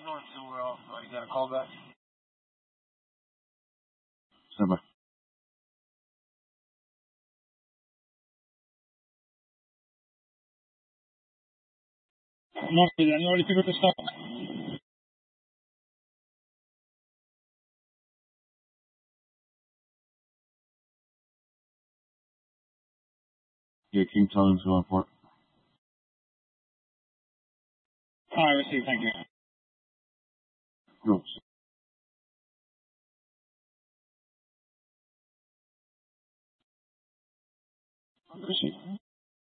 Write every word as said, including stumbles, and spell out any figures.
going somewhere else. So you got a call back? Stand by. Murphy, I already figured this out. Yeah, King Tony's going for it. All right, receive. Thank you. Rules. Receive.